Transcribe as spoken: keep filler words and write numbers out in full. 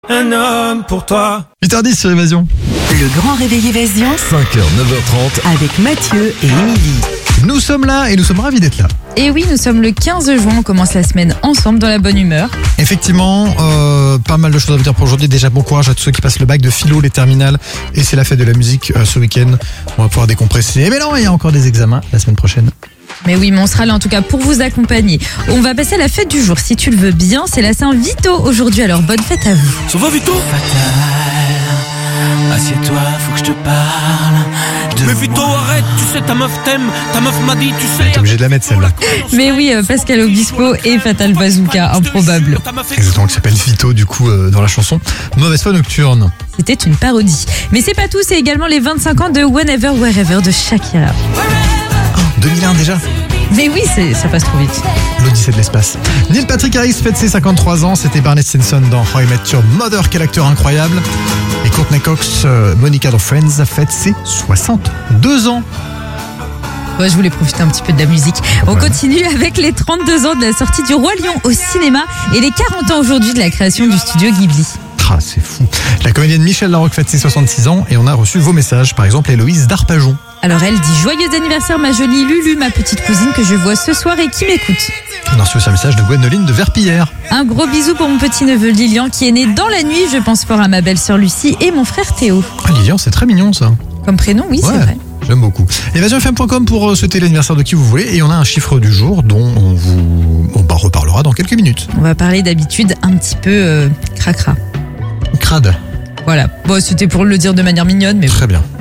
Un homme pour toi. huit heures dix sur Évasion. Le grand réveil Évasion cinq heures, neuf heures trente. avec Mathieu et Émilie. Nous sommes là et nous sommes ravis d'être là. Et oui, nous sommes le quinze juin, on commence la semaine ensemble dans la bonne humeur. Effectivement, euh, pas mal de choses à vous dire pour aujourd'hui. Déjà, bon courage à tous ceux qui passent le bac de philo, les terminales. Et c'est la fête de la musique euh, ce week-end. On va pouvoir décompresser. Mais non, il y a encore des examens la semaine prochaine. Mais oui, mais on sera là en tout cas pour vous accompagner. On va passer à la fête du jour, si tu le veux bien. C'est la Saint-Vito aujourd'hui, alors bonne fête à vous. Ça va, Vito? Assieds-toi, faut que je te parle. De Mais Vito, arrête, tu sais, ta meuf t'aime. Ta meuf m'a dit, tu sais. T'es obligé de la mettre celle-là. Mais oui, euh, Pascal Obispo et Fatal Bazooka, improbable. Exactement, qui s'appelle Vito du coup euh, dans la chanson. Mauvaise foi nocturne. C'était une parodie. Mais c'est pas tout, c'est également les vingt-cinq ans de Whenever, Wherever de Shakira. deux mille un déjà. Mais oui, c'est, ça passe trop vite. L'Odyssée de l'espace. Neil Patrick Harris fête ses cinquante-trois ans. C'était Barney Stinson dans How I Met Your Mother. Quel acteur incroyable. Et Courtney Cox, euh, Monica dans Friends, fête ses soixante-deux ans. Ouais, je voulais profiter un petit peu de la musique. On Ouais. continue avec les trente-deux ans de la sortie du Roi Lion au cinéma et les quarante ans aujourd'hui de la création du studio Ghibli. Ah, c'est fou. La comédienne Michel Larocque fête ses soixante-six ans et on a reçu vos messages. Par exemple, Héloïse d'Arpajon. Alors elle dit joyeux anniversaire ma jolie Lulu, ma petite cousine que je vois ce soir et qui m'écoute. On a reçu aussi un message de Gwénoline de Verpillière. Un gros bisou pour mon petit neveu Lilian qui est né dans la nuit. Je pense fort à ma belle-sœur Lucie et mon frère Théo. Ah, Lilian, c'est très mignon ça. Comme prénom, oui, c'est vrai. J'aime beaucoup. Évasion F M point com pour euh, souhaiter l'anniversaire de qui vous voulez. Et on a un chiffre du jour dont on vous on bah, reparlera dans quelques minutes. On va parler d'habitude un petit peu euh, cracra. Crade. Voilà. Bon, c'était pour le dire de manière mignonne, mais bon. Très bien.